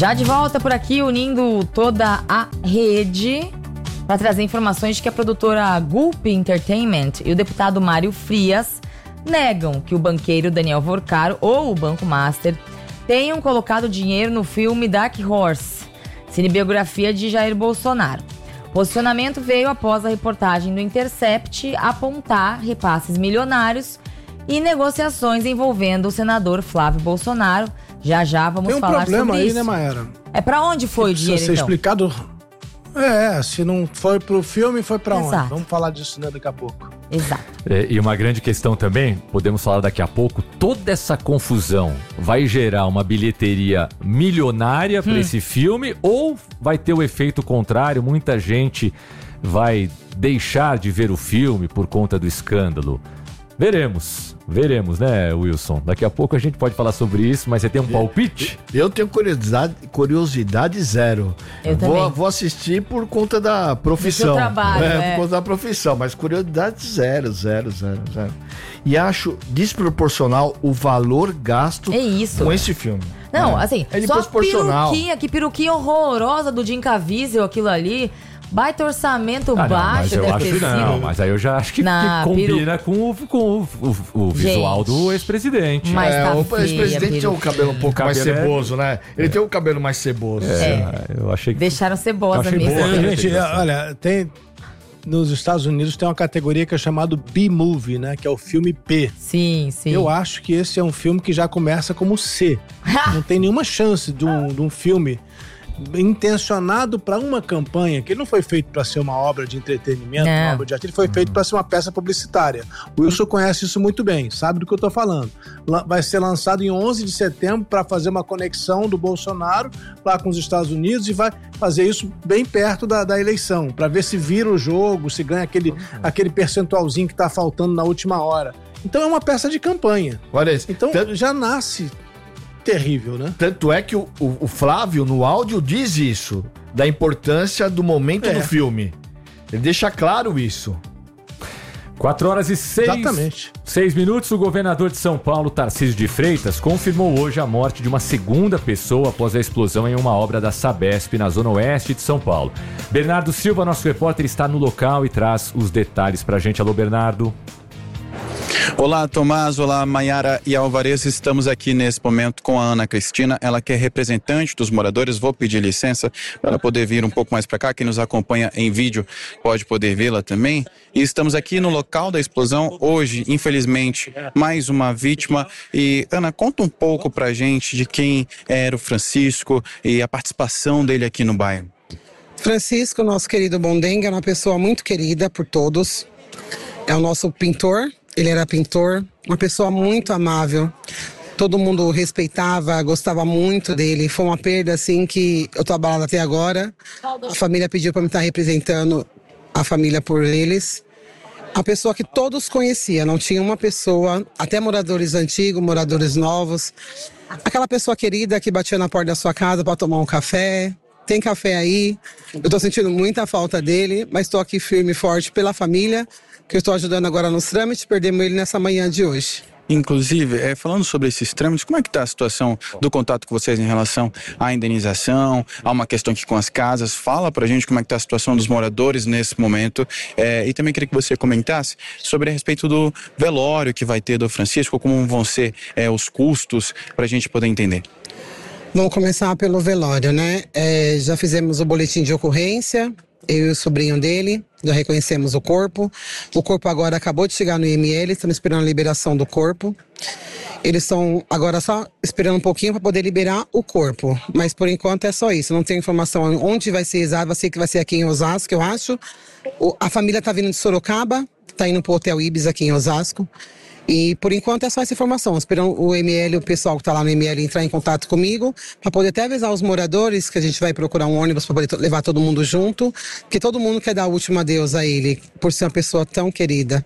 Já de volta por aqui, unindo toda a rede para trazer informações de que a produtora Gulp Entertainment e o deputado Mário Frias negam que o banqueiro Daniel Vorcaro ou o Banco Master tenham colocado dinheiro no filme Dark Horse, cinebiografia de Jair Bolsonaro. O posicionamento veio após a reportagem do Intercept apontar repasses milionários e negociações envolvendo o senador Flávio Bolsonaro. Já vamos falar sobre isso. Tem um problema aí, né, Mayara? É pra onde foi o dinheiro, então? Precisa ser explicado. Se não foi pro filme, foi pra onde? Vamos falar disso, né, daqui a pouco. Exato. E uma grande questão também, podemos falar daqui a pouco, toda essa confusão vai gerar uma bilheteria milionária para esse filme ou vai ter o efeito contrário? Muita gente vai deixar de ver o filme por conta do escândalo. Veremos, né, Wilson? Daqui a pouco a gente pode falar sobre isso, mas você tem um palpite? Eu tenho curiosidade zero. Eu também. Vou assistir por conta da profissão. Do seu trabalho, por conta da profissão, mas curiosidade zero. E acho desproporcional o valor gasto com esse filme. Não, assim, é só desproporcional. peruquinha horrorosa do Jim Caviezel, aquilo ali. Baita orçamento baixo, mas eu acho que não, mas aí eu já acho que combina com o visual do ex-presidente. Mas o ex-presidente tem um cabelo um pouco mais ceboso, né? Ele tem um cabelo mais ceboso. Eu achei que... Deixaram cebosa mesmo. Gente, olha, nos Estados Unidos tem uma categoria que é chamada B-Movie, né? Que é o filme P. Sim. Eu acho que esse é um filme que já começa como C. Não tem nenhuma chance de um filme intencionado para uma campanha, que ele não foi feito para ser uma obra de entretenimento, uma obra de arte, ele foi feito para ser uma peça publicitária. O Wilson conhece isso muito bem, sabe do que eu tô falando. Vai ser lançado em 11 de setembro para fazer uma conexão do Bolsonaro lá com os Estados Unidos e vai fazer isso bem perto da eleição, para ver se vira o jogo, se ganha aquele percentualzinho que tá faltando na última hora. Então é uma peça de campanha. Olha isso. Então já nasce terrível, né? Tanto é que o Flávio, no áudio, diz isso, da importância do momento do filme. Ele deixa claro isso. 4h06 minutos, o governador de São Paulo, Tarcísio de Freitas, confirmou hoje a morte de uma segunda pessoa após a explosão em uma obra da Sabesp na zona oeste de São Paulo. Bernardo Silva, nosso repórter, está no local e traz os detalhes pra gente. Alô, Bernardo. Olá, Tomás. Olá, Mayara e Alvarez. Estamos aqui nesse momento com a Ana Cristina, ela que é representante dos moradores. Vou pedir licença para ela poder vir um pouco mais para cá. Quem nos acompanha em vídeo pode poder vê-la também. E estamos aqui no local da explosão. Hoje, infelizmente, mais uma vítima. E, Ana, conta um pouco para a gente de quem era o Francisco e a participação dele aqui no bairro. Francisco, nosso querido Bondenga, é uma pessoa muito querida por todos. É o nosso pintor. Ele era pintor, uma pessoa muito amável, todo mundo respeitava, gostava muito dele. Foi uma perda assim que eu tô abalada até agora. A família pediu para me estar representando a família por eles. A pessoa que todos conheciam, não tinha uma pessoa, até moradores antigos, moradores novos. Aquela pessoa querida que batia na porta da sua casa para tomar um café. Tem café aí. Eu tô sentindo muita falta dele, mas estou aqui firme e forte pela família, que eu estou ajudando agora nos trâmites. Perdemos ele nessa manhã de hoje. Inclusive, falando sobre esses trâmites, como é que está a situação do contato com vocês em relação à indenização, a uma questão aqui com as casas? Fala pra gente como é que está a situação dos moradores nesse momento. E também queria que você comentasse sobre a respeito do velório que vai ter do Francisco, como vão ser os custos, pra gente poder entender. Vamos começar pelo velório, né? Já fizemos o boletim de ocorrência, eu e o sobrinho dele, já reconhecemos o corpo. O corpo agora acabou de chegar no IML, estamos esperando a liberação do corpo. Eles estão agora só esperando um pouquinho para poder liberar o corpo. Mas por enquanto é só isso, não tem informação onde vai ser exato, eu sei que vai ser aqui em Osasco, eu acho. A família está vindo de Sorocaba, está indo para o Hotel Ibis aqui em Osasco. E por enquanto é só essa informação, esperando o ML, o pessoal que está lá no ML entrar em contato comigo, para poder até avisar os moradores que a gente vai procurar um ônibus para poder levar todo mundo junto, porque todo mundo quer dar o último adeus a ele, por ser uma pessoa tão querida.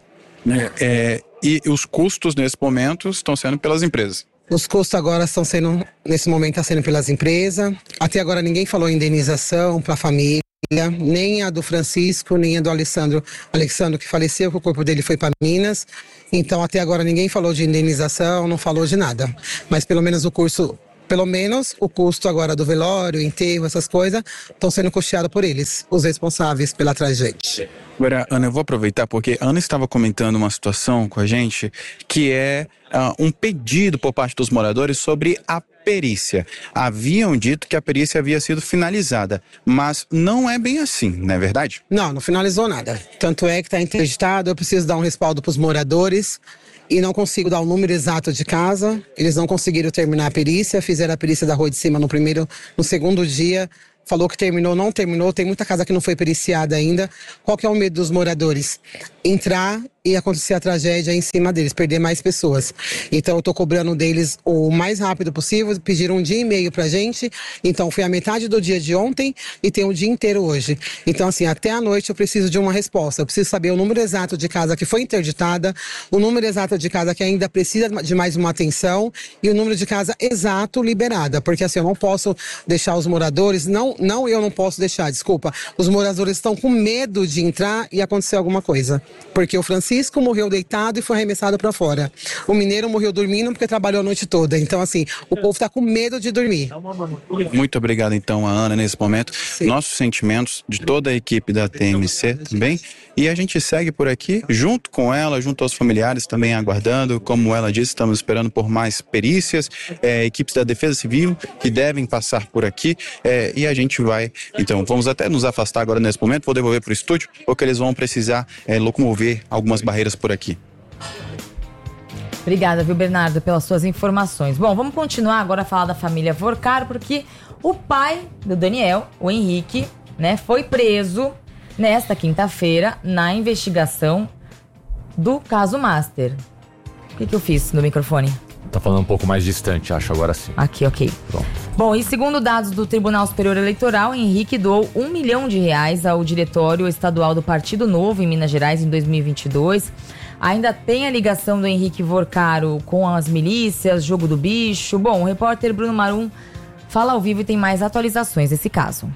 E os custos nesse momento estão sendo pelas empresas? Os custos agora estão sendo, nesse momento está sendo pelas empresas, até agora ninguém falou em indenização para a família. Nem a do Francisco, nem a do Alexandro que faleceu, que o corpo dele foi para Minas. Então até agora ninguém falou de indenização, não falou de nada. Mas pelo menos o Pelo menos o custo agora do velório, enterro, essas coisas, estão sendo custeados por eles, os responsáveis pela tragédia. Agora, Ana, eu vou aproveitar porque a Ana estava comentando uma situação com a gente que é um pedido por parte dos moradores sobre a perícia. Haviam dito que a perícia havia sido finalizada, mas não é bem assim, não é verdade? Não finalizou nada. Tanto é que está interditado, eu preciso dar um respaldo para os moradores e não consigo dar o número exato de casa. Eles não conseguiram terminar a perícia, fizeram a perícia da rua de cima no segundo dia. Falou que terminou, não terminou, tem muita casa que não foi periciada ainda. Qual que é o medo dos moradores? Entrar e acontecer a tragédia em cima deles, perder mais pessoas. Então eu tô cobrando deles o mais rápido possível, pediram 1 dia e meio pra gente, então foi a metade do dia de ontem e tem o dia inteiro hoje. Então assim, até a noite eu preciso de uma resposta, eu preciso saber o número exato de casa que foi interditada, o número exato de casa que ainda precisa de mais uma atenção e o número de casa exato liberada, porque assim, eu não posso deixar os moradores, eu não posso deixar, desculpa, os moradores estão com medo de entrar e acontecer alguma coisa, porque o Francisco morreu deitado e foi arremessado para fora. O mineiro morreu dormindo porque trabalhou a noite toda. Então, assim, o povo está com medo de dormir. Muito obrigado, então, a Ana, nesse momento. Sim. Nossos sentimentos de toda a equipe da TMC também. E a gente segue por aqui, junto com ela, junto aos familiares também aguardando. Como ela disse, estamos esperando por mais perícias, equipes da Defesa Civil que devem passar por aqui. E a gente vai, então, vamos até nos afastar agora nesse momento. Vou devolver para o estúdio, porque eles vão precisar locomover algumas barreiras por aqui. Obrigada, viu, Bernardo, pelas suas informações. Bom, vamos continuar agora a falar da família Vorcaro, porque o pai do Daniel, o Henrique, né, foi preso nesta quinta-feira na investigação do caso Master. O que eu fiz no microfone? Tá falando um pouco mais distante, acho, agora sim. Aqui, ok. Pronto. Bom, e segundo dados do Tribunal Superior Eleitoral, Henrique doou R$1 milhão ao Diretório Estadual do Partido Novo em Minas Gerais em 2022. Ainda tem a ligação do Henrique Vorcaro com as milícias, jogo do bicho. Bom, o repórter Bruno Marum fala ao vivo e tem mais atualizações desse caso.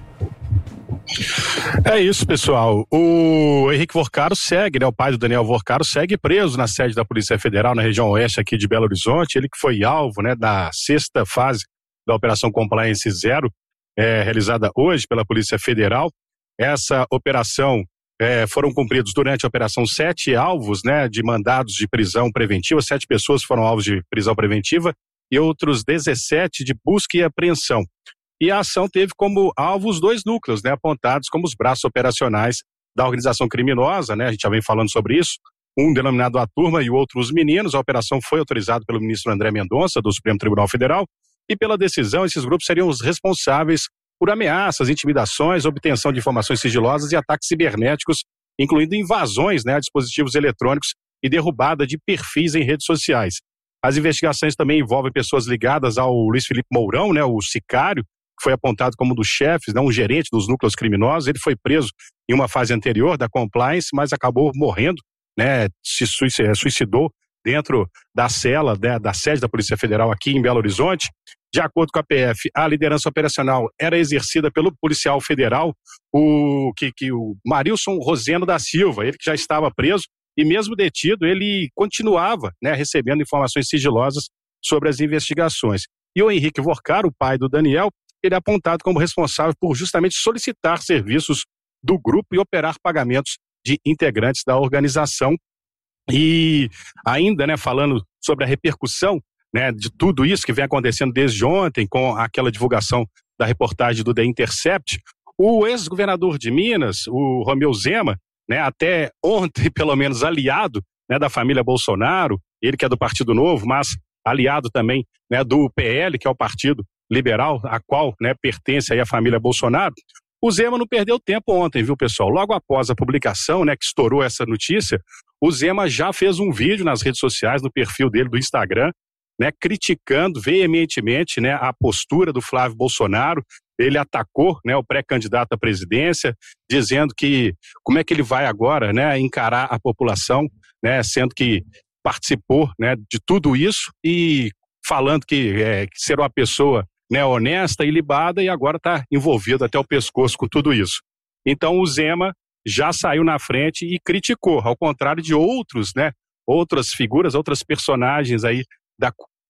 É isso, pessoal. O Henrique Vorcaro segue, né? O pai do Daniel Vorcaro segue preso na sede da Polícia Federal, na região oeste aqui de Belo Horizonte. Ele que foi alvo, né, da 6ª fase da Operação Compliance Zero, realizada hoje pela Polícia Federal. Essa operação foram cumpridos durante a operação 7 alvos, né, de mandados de prisão preventiva. 7 pessoas foram alvos de prisão preventiva e outros 17 de busca e apreensão. E a ação teve como alvo os 2 núcleos, né, apontados como os braços operacionais da organização criminosa, né, a gente já vem falando sobre isso, um denominado A Turma e o outro Os Meninos. A operação foi autorizada pelo ministro André Mendonça, do Supremo Tribunal Federal, e pela decisão, esses grupos seriam os responsáveis por ameaças, intimidações, obtenção de informações sigilosas e ataques cibernéticos, incluindo invasões, né, a dispositivos eletrônicos e derrubada de perfis em redes sociais. As investigações também envolvem pessoas ligadas ao Luiz Felipe Mourão, né, o sicário, que foi apontado como um dos chefes, né, um gerente dos núcleos criminosos. Ele foi preso em uma fase anterior da compliance, mas acabou morrendo, né, se suicidou dentro da cela, né, da sede da Polícia Federal aqui em Belo Horizonte. De acordo com a PF, a liderança operacional era exercida pelo policial federal, o Marilson Roseno da Silva, ele que já estava preso e mesmo detido, ele continuava, né, recebendo informações sigilosas sobre as investigações. E o Henrique Vorcaro, o pai do Daniel, ele é apontado como responsável por justamente solicitar serviços do grupo e operar pagamentos de integrantes da organização. E ainda, né, falando sobre a repercussão, né, de tudo isso que vem acontecendo desde ontem, com aquela divulgação da reportagem do The Intercept, o ex-governador de Minas, o Romeu Zema, né, até ontem, pelo menos, aliado, né, da família Bolsonaro, ele que é do Partido Novo, mas aliado também, né, do PL, que é o Partido Liberal, a qual, né, pertence aí a família Bolsonaro. O Zema não perdeu tempo ontem, viu, pessoal? Logo após a publicação, né, que estourou essa notícia, o Zema já fez um vídeo nas redes sociais, no perfil dele do Instagram, né, criticando veementemente, né, a postura do Flávio Bolsonaro. Ele atacou, né, o pré-candidato à presidência, dizendo que como é que ele vai agora, né, encarar a população, né, sendo que participou, né, de tudo isso e falando que ser uma pessoa, né, honesta, ilibada, e agora está envolvido até o pescoço com tudo isso. Então o Zema já saiu na frente e criticou, ao contrário de outros, né, outras figuras, outras personagens aí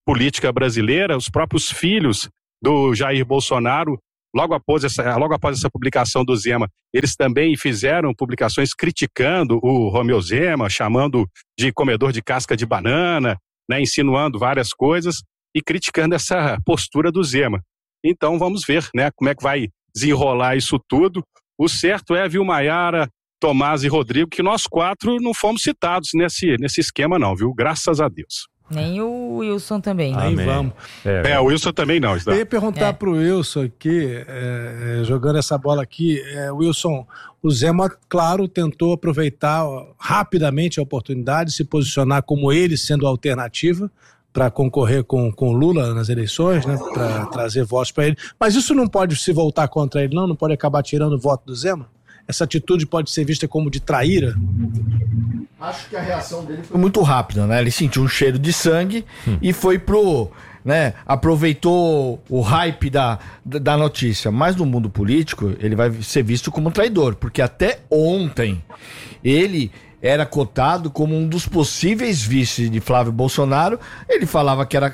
política brasileira, os próprios filhos do Jair Bolsonaro, logo após essa publicação do Zema, eles também fizeram publicações criticando o Romeu Zema, chamando de comedor de casca de banana, né, insinuando várias coisas e criticando essa postura do Zema. Então vamos ver, né, como é que vai desenrolar isso tudo. O certo é, viu, Maiara, Tomás e Rodrigo, que nós 4 não fomos citados nesse esquema não, viu? Graças a Deus. Nem o Wilson também. Nem vamos. O Wilson também não. Eu ia perguntar pro Wilson aqui, jogando essa bola aqui, Wilson, o Zema, claro, tentou aproveitar rapidamente a oportunidade, se posicionar como ele sendo a alternativa para concorrer com Lula nas eleições, né, para trazer votos para ele. Mas isso não pode se voltar contra ele, não pode acabar tirando o voto do Zema? Essa atitude pode ser vista como de traíra? Acho que a reação dele foi muito rápida, né? Ele sentiu um cheiro de sangue e foi né, aproveitou o hype da notícia. Mas no mundo político, ele vai ser visto como traidor, porque até ontem ele era cotado como um dos possíveis vices de Flávio Bolsonaro. Ele falava que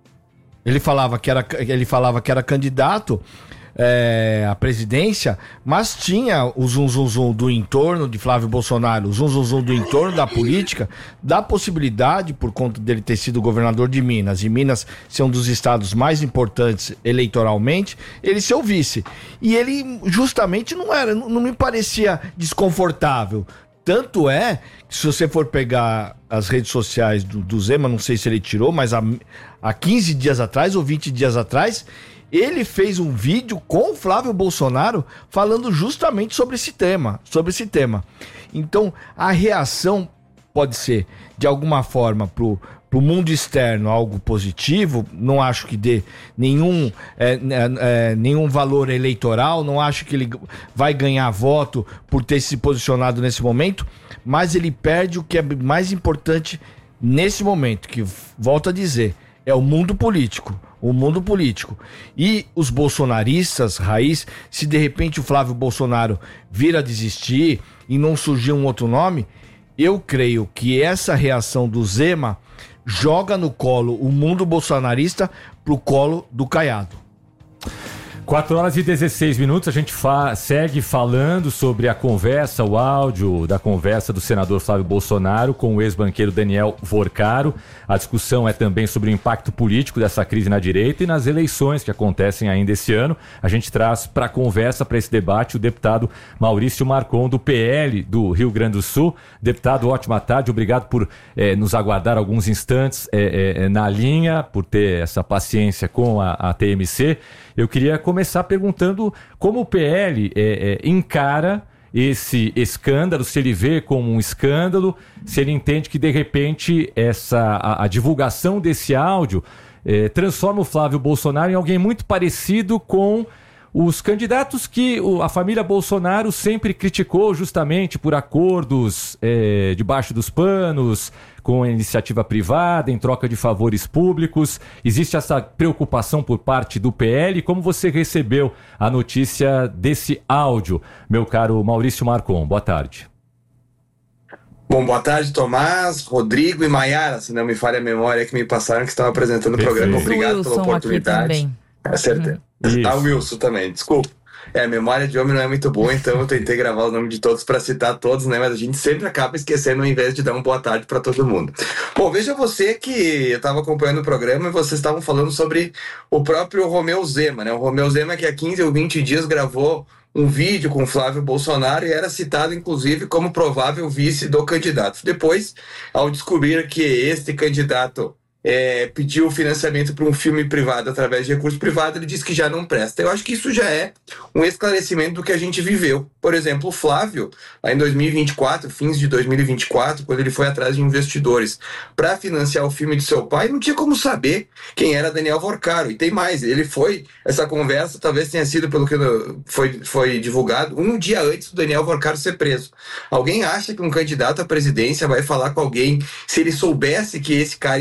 era candidato à presidência, mas tinha o zum do entorno de Flávio Bolsonaro, o zum do entorno da política, da possibilidade, por conta dele ter sido governador de Minas, e Minas ser um dos estados mais importantes eleitoralmente, ele ser o vice. E ele justamente não me parecia desconfortável. Tanto é que, se você for pegar as redes sociais do Zema, não sei se ele tirou, mas há 15 dias atrás ou 20 dias atrás, ele fez um vídeo com o Flávio Bolsonaro falando justamente sobre esse tema. Então, a reação pode ser, de alguma forma, pro mundo externo algo positivo. Não acho que dê nenhum valor eleitoral, não acho que ele vai ganhar voto por ter se posicionado nesse momento, mas ele perde o que é mais importante nesse momento, que, volto a dizer, é o mundo político. E os bolsonaristas raiz, se de repente o Flávio Bolsonaro vir a desistir e não surgir um outro nome, eu creio que essa reação do Zema joga no colo o mundo bolsonarista pro colo do Caiado. 4h16, a gente segue falando sobre a conversa, o áudio da conversa do senador Flávio Bolsonaro com o ex-banqueiro Daniel Vorcaro. A discussão é também sobre o impacto político dessa crise na direita e nas eleições que acontecem ainda esse ano. A gente traz para a conversa, para esse debate, o deputado Maurício Marcon, do PL do Rio Grande do Sul. Deputado, ótima tarde, obrigado por nos aguardar alguns instantes na linha, por ter essa paciência com a TMC. Eu queria começar perguntando como o PL encara esse escândalo, se ele vê como um escândalo, se ele entende que, de repente, a divulgação desse áudio transforma o Flávio Bolsonaro em alguém muito parecido com os candidatos que a família Bolsonaro sempre criticou, justamente por acordos debaixo dos panos, com a iniciativa privada, em troca de favores públicos. Existe essa preocupação por parte do PL? Como você recebeu a notícia desse áudio, meu caro Maurício Marcon? Boa tarde. Bom, boa tarde, Tomás, Rodrigo e Maiara, se não me falha a memória, que me passaram que estão apresentando o programa. Obrigado pela oportunidade. É certeza. O Wilson também, desculpa. A memória de homem não é muito boa, então eu tentei gravar o nome de todos para citar todos, né? Mas a gente sempre acaba esquecendo ao invés de dar uma boa tarde para todo mundo. Bom, veja você que eu estava acompanhando o programa e vocês estavam falando sobre o próprio Romeu Zema, né? O Romeu Zema que há 15 ou 20 dias gravou um vídeo com Flávio Bolsonaro e era citado, inclusive, como provável vice do candidato. Depois, ao descobrir que este candidato pediu financiamento para um filme privado através de recurso privado, ele disse que já não presta. Eu acho que isso já é um esclarecimento do que a gente viveu. Por exemplo, o Flávio, lá em 2024, fins de 2024, quando ele foi atrás de investidores para financiar o filme de seu pai, não tinha como saber quem era Daniel Vorcaro. E tem mais, essa conversa talvez tenha sido, pelo que foi divulgado, um dia antes do Daniel Vorcaro ser preso. Alguém acha que um candidato à presidência vai falar com alguém se ele soubesse que esse cara ia ser preso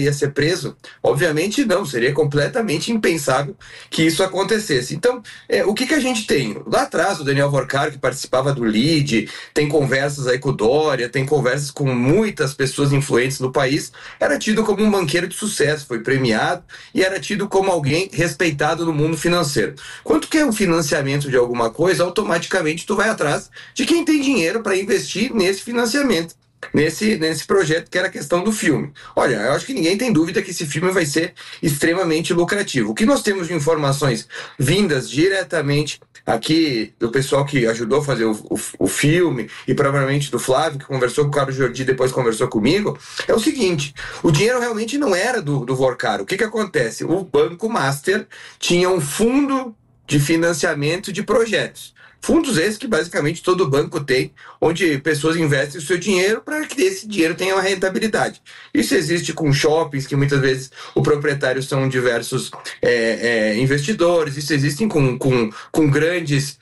preso. Obviamente não, seria completamente impensável que isso acontecesse. Então, o que a gente tem? Lá atrás, o Daniel Vorcaro, que participava do LIDE, tem conversas aí com o Dória, tem conversas com muitas pessoas influentes no país, era tido como um banqueiro de sucesso, foi premiado e era tido como alguém respeitado no mundo financeiro. Quando tu quer um financiamento de alguma coisa, automaticamente tu vai atrás de quem tem dinheiro para investir nesse financiamento, nesse projeto, que era a questão do filme. Olha, eu acho que ninguém tem dúvida que esse filme vai ser extremamente lucrativo. O que nós temos de informações vindas diretamente aqui do pessoal que ajudou a fazer o filme, e provavelmente do Flávio, que conversou com o Carlos Jordi, depois conversou comigo, é o seguinte: o dinheiro realmente não era do Vorcaro. O que acontece? O Banco Master tinha um fundo de financiamento de projetos. Fundos esses que basicamente todo banco tem, onde pessoas investem o seu dinheiro para que esse dinheiro tenha uma rentabilidade. Isso existe com shoppings, que muitas vezes o proprietário são diversos investidores. Isso existe com grandes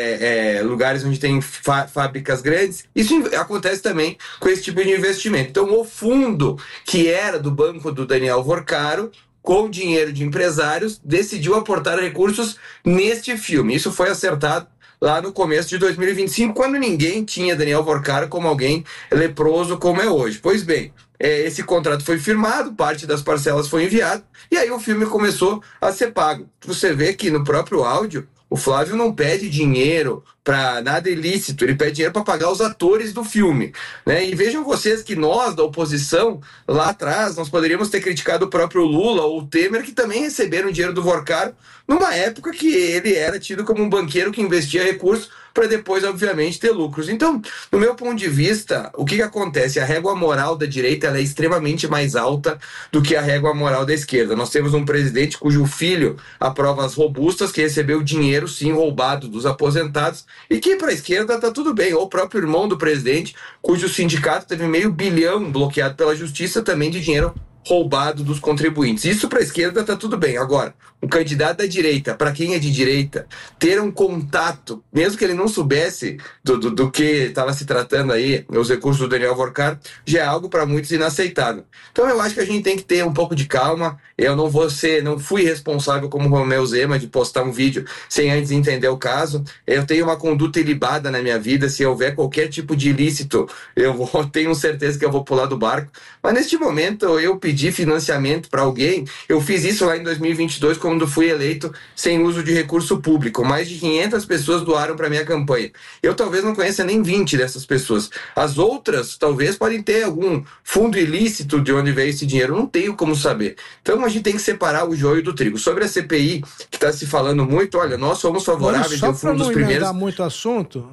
lugares onde tem fábricas grandes. Isso acontece também com esse tipo de investimento. Então, o fundo que era do banco do Daniel Vorcaro, com dinheiro de empresários, decidiu aportar recursos neste filme. Isso foi acertado lá no começo de 2025, quando ninguém tinha Daniel Vorcaro como alguém leproso como é hoje. Pois bem, esse contrato foi firmado, parte das parcelas foi enviado, e aí o filme começou a ser pago. Você vê que no próprio áudio, o Flávio não pede dinheiro para nada ilícito, ele pede dinheiro para pagar os atores do filme, né? E vejam vocês que nós, da oposição, lá atrás, nós poderíamos ter criticado o próprio Lula ou o Temer, que também receberam dinheiro do Vorcaro, numa época que ele era tido como um banqueiro que investia recursos para depois, obviamente, ter lucros. Então, no meu ponto de vista, o que acontece? A régua moral da direita ela é extremamente mais alta do que a régua moral da esquerda. Nós temos um presidente cujo filho aprova as robustas, que recebeu dinheiro, sim, roubado dos aposentados, e que para a esquerda está tudo bem. Ou o próprio irmão do presidente, cujo sindicato teve R$500 milhão bloqueado pela justiça, também de dinheiro roubado dos contribuintes. Isso para a esquerda está tudo bem. Agora, um candidato da direita, para quem é de direita, ter um contato, mesmo que ele não soubesse do que estava se tratando aí, os recursos do Daniel Vorcaro, já é algo para muitos inaceitável. Então eu acho que a gente tem que ter um pouco de calma. Eu não fui responsável como Romeu Zema de postar um vídeo sem antes entender o caso. Eu tenho uma conduta ilibada na minha vida. Se houver qualquer tipo de ilícito, tenho certeza que eu vou pular do barco. Mas neste momento eu pedi financiamento para alguém. Eu fiz isso lá em 2022, quando fui eleito sem uso de recurso público. Mais de 500 pessoas doaram para minha campanha. Eu talvez não conheça nem 20 dessas pessoas. As outras talvez podem ter algum fundo ilícito de onde veio esse dinheiro. Eu não tenho como saber. Então a gente tem que separar o joio do trigo. Sobre a CPI, que está se falando muito, olha, nós somos favoráveis. Só para não emendar muito assunto...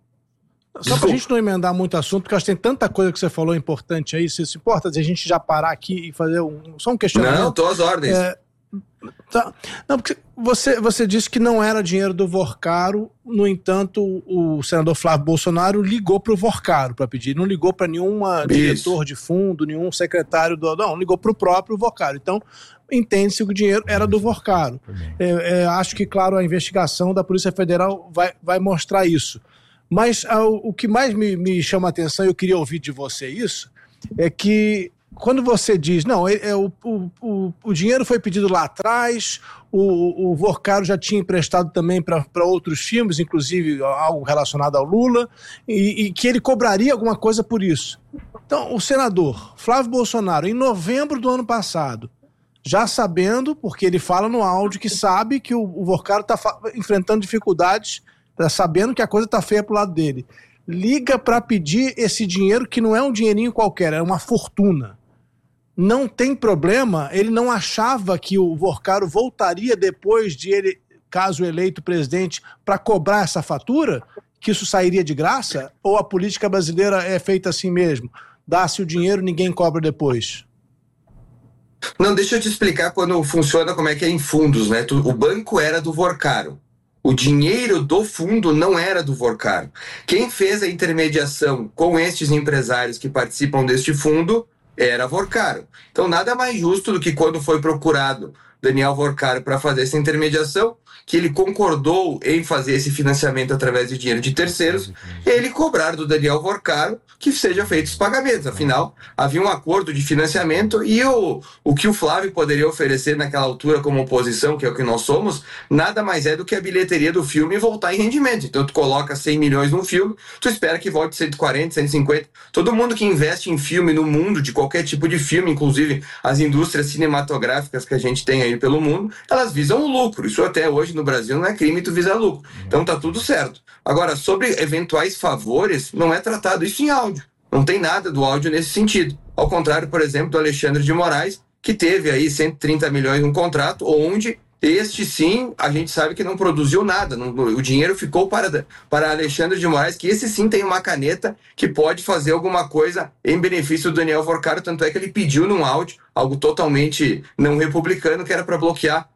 Só pra gente não emendar muito assunto, porque acho que tem tanta coisa que você falou importante aí. Se importa a gente já parar aqui e fazer só um questionamento? Não, tô às ordens. Tá. Não, porque você disse que não era dinheiro do Vorcaro. No entanto, o senador Flávio Bolsonaro ligou pro Vorcaro para pedir. Não ligou para nenhum diretor de fundo, nenhum secretário não, ligou pro próprio Vorcaro. Então, entende-se que o dinheiro era do Vorcaro. Acho que, claro, a investigação da Polícia Federal vai mostrar isso. Mas o que mais me chama a atenção, eu queria ouvir de você isso, é que quando você diz, não, o dinheiro foi pedido lá atrás, o Vorcaro já tinha emprestado também para outros filmes, inclusive algo relacionado ao Lula, e que ele cobraria alguma coisa por isso. Então, o senador Flávio Bolsonaro, em novembro do ano passado, já sabendo, porque ele fala no áudio que sabe que o Vorcaro está enfrentando dificuldades, sabendo que a coisa tá feia pro lado dele, liga para pedir esse dinheiro, que não é um dinheirinho qualquer, é uma fortuna. Não tem problema, ele não achava que o Vorcaro voltaria depois de ele, caso eleito presidente, para cobrar essa fatura, que isso sairia de graça? Ou a política brasileira é feita assim mesmo? Dá-se o dinheiro, ninguém cobra depois? Não, deixa eu te explicar quando funciona, como é que é em fundos, né? O banco era do Vorcaro. O dinheiro do fundo não era do Vorcaro. Quem fez a intermediação com estes empresários que participam deste fundo era Vorcaro. Então nada mais justo do que quando foi procurado Daniel Vorcaro para fazer essa intermediação, que ele concordou em fazer esse financiamento através de dinheiro de terceiros, ele cobrar do Daniel Vorcaro que seja feitos os pagamentos. Afinal, havia um acordo de financiamento e o que o Flávio poderia oferecer naquela altura como oposição, que é o que nós somos, nada mais é do que a bilheteria do filme voltar em rendimento. Então tu coloca 100 milhões num filme, tu espera que volte 140, 150. Todo mundo que investe em filme no mundo, de qualquer tipo de filme, inclusive as indústrias cinematográficas que a gente tem aí pelo mundo, elas visam o lucro. Isso até hoje no Brasil não é crime, tu visa lucro. Então tá tudo certo. Agora, sobre eventuais favores, não é tratado isso em áudio. Não tem nada do áudio nesse sentido. Ao contrário, por exemplo, do Alexandre de Moraes, que teve aí 130 milhões num contrato, onde este sim, a gente sabe que não produziu nada. O dinheiro ficou para Alexandre de Moraes, que esse sim tem uma caneta que pode fazer alguma coisa em benefício do Daniel Vorcaro, tanto é que ele pediu num áudio, algo totalmente não republicano, que era para bloquear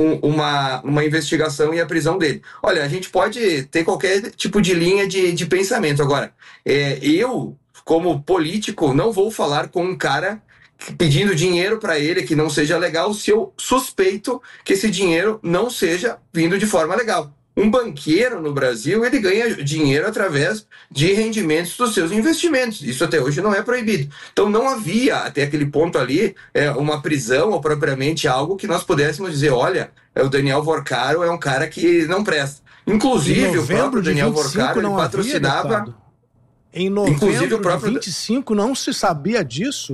uma investigação e a prisão dele. Olha, a gente pode ter qualquer tipo de linha de pensamento. Agora, eu, como político, não vou falar com um cara pedindo dinheiro para ele que não seja legal se eu suspeito que esse dinheiro não seja vindo de forma legal. Um banqueiro no Brasil, ele ganha dinheiro através de rendimentos dos seus investimentos. Isso até hoje não é proibido. Então não havia, até aquele ponto ali, uma prisão ou propriamente algo que nós pudéssemos dizer, olha, o Daniel Vorcaro é um cara que não presta. Inclusive, o próprio Daniel Vorcaro, ele patrocinava... Em novembro de 25 não se sabia disso?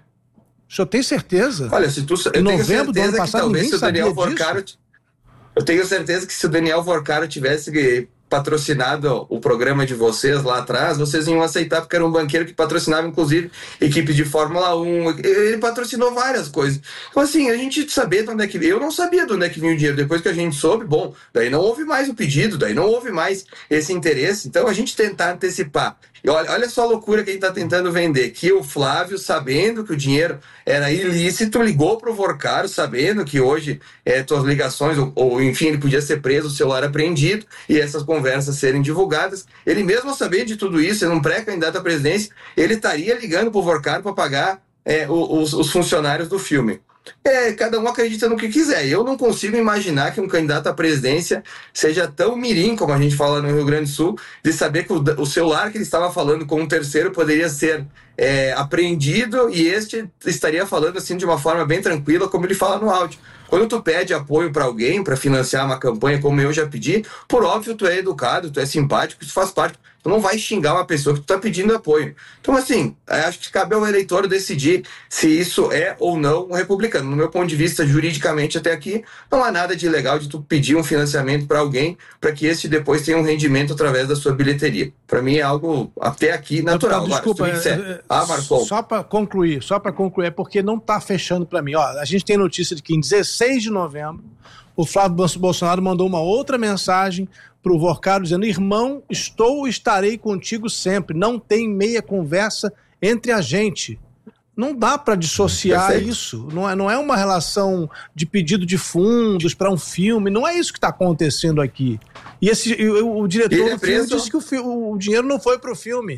O senhor tem certeza? Olha, se tu... Em novembro do ano passado, ninguém sabia disso. Eu tenho certeza que se o Daniel Vorcaro tivesse patrocinado o programa de vocês lá atrás, vocês iam aceitar, porque era um banqueiro que patrocinava, inclusive, equipe de Fórmula 1. Ele patrocinou várias coisas. Então, assim, a gente saber de onde é que... Eu não sabia de onde é que vinha o dinheiro. Depois que a gente soube, bom, daí não houve mais o pedido, daí não houve mais esse interesse. Então, a gente tentar antecipar. E olha só a loucura que a gente está tentando vender, que o Flávio, sabendo que o dinheiro era ilícito, ligou para o Vorcaro, sabendo que hoje suas ligações, ou enfim, ele podia ser preso, o celular apreendido, e essas conversas serem divulgadas. Ele mesmo sabendo de tudo isso, sendo um pré-candidato à presidência, ele estaria ligando para o Vorcaro para pagar os funcionários do filme. Cada um acredita no que quiser. Eu não consigo imaginar que um candidato à presidência seja tão mirim, como a gente fala no Rio Grande do Sul, de saber que o celular que ele estava falando com um terceiro poderia ser apreendido e este estaria falando assim de uma forma bem tranquila, como ele fala no áudio. Quando tu pede apoio para alguém, para financiar uma campanha, como eu já pedi, por óbvio tu é educado, tu é simpático, isso faz parte. Tu não vai xingar uma pessoa que tu tá pedindo apoio. Então, assim, acho que cabe ao eleitor decidir se isso é ou não um republicano. No meu ponto de vista, juridicamente até aqui, não há nada de ilegal de tu pedir um financiamento para alguém para que esse depois tenha um rendimento através da sua bilheteria. Para mim é algo até aqui natural. Desculpa, Marcon. Só para concluir, é porque não tá fechando para mim. Ó, a gente tem notícia de que em 16 de novembro, o Flávio Bolsonaro mandou uma outra mensagem para o Vorcaro dizendo: irmão, estarei contigo sempre. Não tem meia conversa entre a gente. Não dá para dissociar Perfeito. Isso. Não é uma relação de pedido de fundos para um filme. Não é isso que está acontecendo aqui. E o diretor do filme disse que o dinheiro não foi para o filme.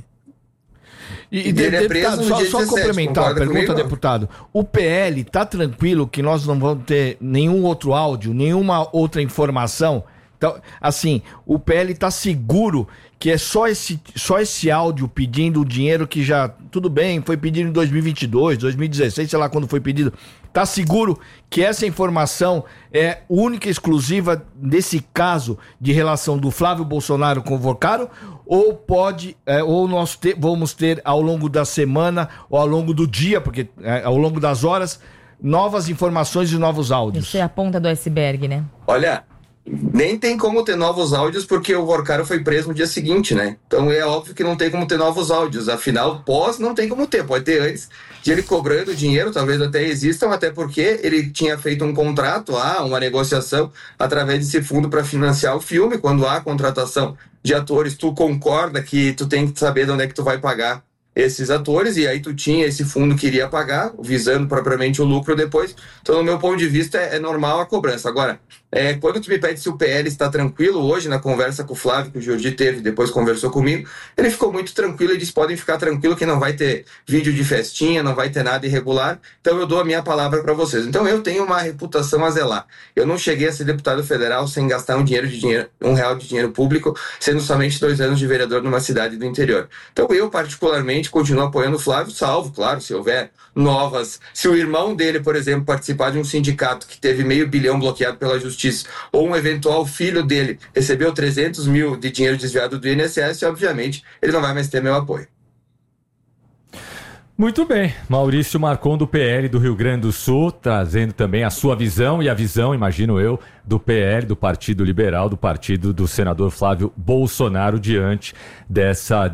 Deputado, só complementar a pergunta, deputado. O PL tá tranquilo que nós não vamos ter nenhum outro áudio, nenhuma outra informação? Então, assim, o PL tá seguro que é só esse áudio pedindo o dinheiro que já, tudo bem, foi pedido em 2022, 2016, sei lá quando foi pedido. Tá seguro que essa informação é única e exclusiva desse caso de relação do Flávio Bolsonaro com o Vorcaro? Ou nós vamos ter ao longo da semana ou ao longo do dia, porque ao longo das horas, novas informações e novos áudios? Isso é a ponta do iceberg, né? Olha, nem tem como ter novos áudios porque o Vorcaro foi preso no dia seguinte, né? Então é óbvio que não tem como ter novos áudios. Afinal, pós não tem como ter. Pode ter antes de ele cobrando dinheiro, talvez até existam, até porque ele tinha feito um contrato lá, uma negociação através desse fundo para financiar o filme. Quando há contratação de atores, tu concorda que tu tem que saber de onde é que tu vai pagar esses atores, e aí tu tinha esse fundo que iria pagar, visando propriamente o lucro depois. Então, no meu ponto de vista, é normal a cobrança. Agora, Quando tu me pede se o PL está tranquilo, hoje na conversa com o Flávio, que o Jordi teve, depois conversou comigo, ele ficou muito tranquilo e disse, podem ficar tranquilo que não vai ter vídeo de festinha, não vai ter nada irregular, então eu dou a minha palavra para vocês. Então eu tenho uma reputação a zelar. Eu não cheguei a ser deputado federal sem gastar R$1 de dinheiro público, sendo somente 2 anos de vereador numa cidade do interior. Então eu, particularmente, continuo apoiando o Flávio, salvo, claro, se houver novas, se o irmão dele, por exemplo, participar de um sindicato que teve R$500 milhão bloqueado pela justiça, ou um eventual filho dele recebeu 300 mil de dinheiro desviado do INSS, obviamente ele não vai mais ter meu apoio. Muito bem, Maurício Marcon do PL do Rio Grande do Sul, trazendo também a sua visão e a visão, imagino eu, do PL, do Partido Liberal, do partido do senador Flávio Bolsonaro diante dessa